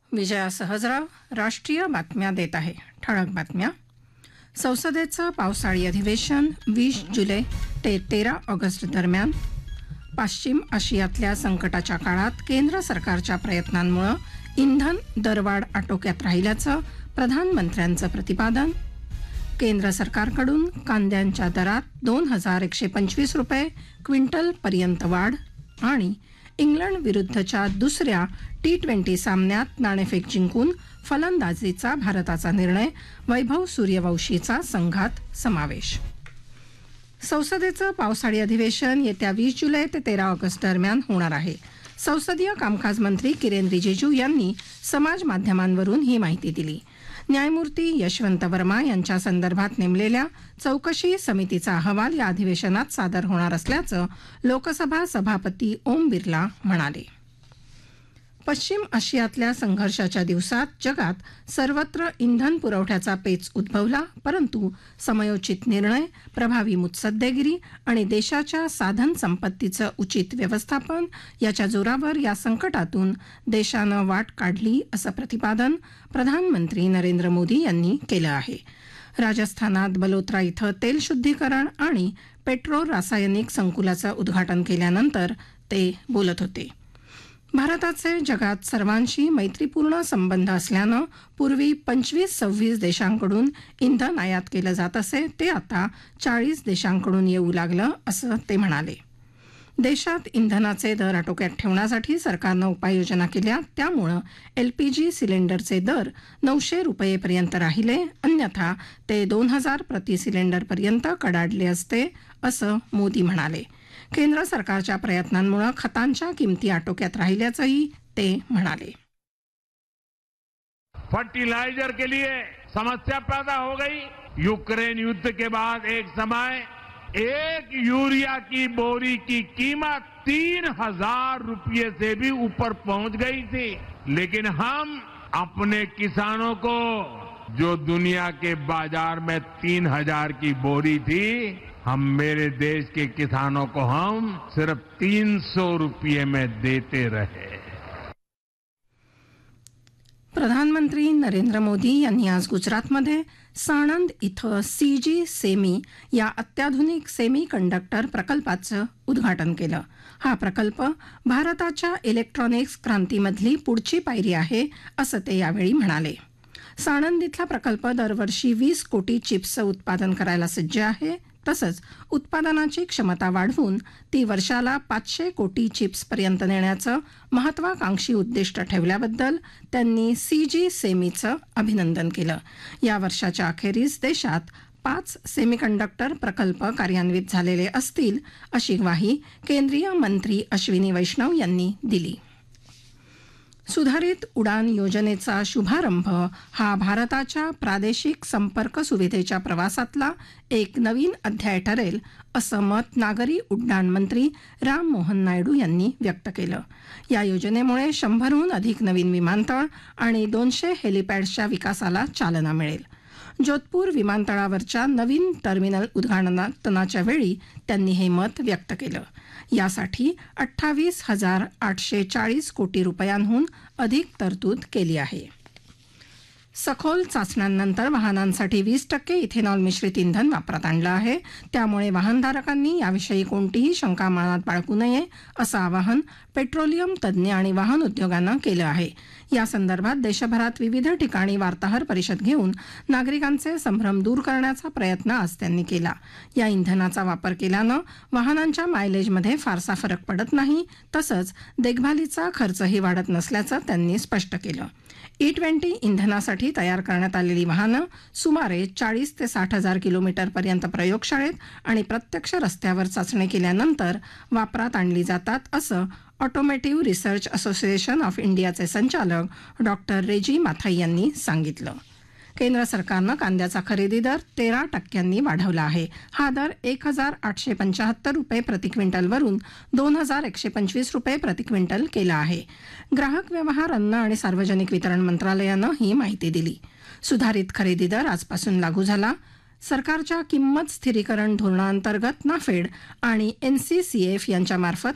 विजया सहजराव राष्ट्रीय बातम्या देत आहे. ठळक बातम्या. संसदेचं पावसाळी अधिवेशन 20 जुलै ते 13 ऑगस्ट दरम्यान. पश्चिम आशियातल्या संकटाच्या काळात केंद्र सरकारच्या प्रयत्नांमुळे इंधन दरवाढ आटोक्यात राहिल्याचं प्रधानमंत्र्यांचं प्रतिपादन. केंद्र सरकारकडून कांद्यांच्या दरात 2125 रुपये क्विंटलपर्यंत वाढ. आणि इंग्लंड विरुद्धच्या दुसऱ्या T20 सामन्यात नाणेफेक जिंकून फलंदाजीचा भारताचा निर्णय. वैभव सूर्यवंशीचा संघात समावेश. संसदेचं पावसाळी अधिवेशन येत्या 20 जुलै ते 13 ऑगस्ट दरम्यान होणार आहे. संसदीय कामकाज मंत्री किरेन रिजिजू यांनी समाज माध्यमांवरून ही माहिती दिली. न्यायमूर्ती यशवंत वर्मा यांच्या संदर्भात नेमलेल्या चौकशी समितीचा अहवाल या अधिवेशनात सादर होणार असल्याचं लोकसभा सभापती ओम बिर्ला म्हणाले. पश्चिम आशियातल्या संघर्षाच्या दिवसात जगात सर्वत्र इंधन पुरवठ्याचा पेच उद्भवला, परंतु समयोचित निर्णय, प्रभावी मुत्सद्देगिरी आणि देशाच्या साधन संपत्तीचं उचित व्यवस्थापन याच्या जोरावर या संकटातून देशानं वाट काढली असं प्रतिपादन प्रधानमंत्री नरेंद्र मोदी यांनी केलं आहे. राजस्थानात बलोत्रा इथं तेल शुद्धीकरण आणि पेट्रो रासायनिक संकुलाचं उद्घाटन केल्यानंतर ते बोलत होते. भारताचे जगात सर्वांशी मैत्रीपूर्ण संबंध असल्यानं पूर्वी 25-26 देशांकडून इंधन आयात केलं जात असे, ते आता 40 देशांकडून येऊ लागलं असं ते म्हणाले. देशात इंधनाचे दर आटोक्यात ठेवण्यासाठी सरकारनं उपाययोजना केल्या, त्यामुळं LPG सिलेंडरचे दर 900 रुपयेपर्यंत राहिले, अन्यथा ते 2000 प्रति सिलेंडरपर्यंत कडाडले असते असं मोदी म्हणाले. केंद्र सरकारच्या प्रयत्नांमुळे खतांच्या किमती आटोक्यात राहिल्याचंही ते म्हणाले. फर्टिलाइजर के लिए समस्या पैदा हो गई. यूक्रेन युद्ध के बाद एक समय एक यूरिया की बोरी की कीमत 3000 रुपये से भी ऊपर पहुंच गई थी. लेकिन हम अपने किसानों को जो दुनिया के बाजार में 3000 की बोरी थी, हम मेरे देश के किसानों को हम सिर्फ 300 रुपये में देते रहे. प्रधानमंत्री नरेंद्र मोदी यांनी आज गुजरातमध्ये साणंद इथं CG सेमी या अत्याधुनिक सेमी कंडक्टर प्रकल्पाचं उद्घाटन केलं. हा प्रकल्प भारताच्या इलेक्ट्रॉनिक्स क्रांतीमधली पुढची पायरी आहे असं ते यावेळी म्हणाले. साणंद इथला प्रकल्प दरवर्षी 20 कोटी चिप्सचं उत्पादन करायला सज्ज आहे. तसंच उत्पादनाची क्षमता वाढवून ती वर्षाला 500 कोटी चिप्सपर्यंत नेण्याचं महत्वाकांक्षी उद्दिष्ट ठेवल्याबद्दल त्यांनी CG सेमीचं अभिनंदन केलं. या वर्षाच्या अखेरीस देशात 5 सेमीकंडक्टर प्रकल्प कार्यान्वित झालेले असतील अशी ग्वाही केंद्रीय मंत्री अश्विनी वैष्णव यांनी दिली. सुधारित उडान योजनेचा शुभारंभ हा भारताच्या प्रादेशिक संपर्क सुविधेच्या प्रवासातला एक नवीन अध्याय ठरेल असं मत नागरी उड्डाण मंत्री राम मोहन नायडू यांनी व्यक्त केलं. या योजनेमुळे 100हून अधिक नवीन विमानतळ आणि 200 हेलिपॅड्सच्या विकासाला चालना मिळेल. जोधपूर विमानतळावरच्या नवीन टर्मिनल उद्घाटनाच्या वेळी त्यांनी हे मत व्यक्त केलं. यासाठी 28,840 कोटी रुपयांहून अधिक तरतूद केली आहे. सखोल चाचण्यांनंतर वाहनांसाठी 20% इथेनॉल मिश्रित इंधन वापरात आणलं आहे. त्यामुळे वाहनधारकांनी याविषयी कोणतीही शंका मनात बाळगू नये असं आवाहन पेट्रोलियम तज्ज्ञ आणि वाहन उद्योगानं केलं आहे. या संदर्भात देशभरात विविध ठिकाणी वार्ताहर परिषद घेऊन नागरिकांचे संभ्रम दूर करण्याचा प्रयत्न आज त्यांनी केला. या इंधनाचा वापर केल्यानं वाहनांच्या मायलेजमध्ये फारसा फरक पडत नाही, तसंच देखभालीचा खर्चही वाढत नसल्याचं त्यांनी स्पष्ट केलं. E20 इंधनासाठी तयार करण्यात आलेली वाहनं सुमारे 40 ते 60 हजार किलोमीटरपर्यंत प्रयोगशाळेत आणि प्रत्यक्ष रस्त्यावर चाचणी केल्यानंतर वापरात आणली जातात असं ऑटोमोटिव्ह रिसर्च असोसिएशन ऑफ इंडियाचे संचालक डॉक्टर रेजी माथाई यांनी सांगितलं. केंद्र सरकारनं कांद्याचा खरेदी दर 13% वाढवला आहे. हा दर 1,875 रुपये प्रति क्विंटलवरून 2,125 रुपये प्रति क्विंटल केला आहे. ग्राहक व्यवहार, अन्न आणि सार्वजनिक वितरण मंत्रालयानं ही माहिती दिली. सुधारित खरेदी दर आजपासून लागू झाला. सरकारच्या किंमत स्थिरीकरण धोरणांतर्गत नाफेड आणि NCCF यांच्यामार्फत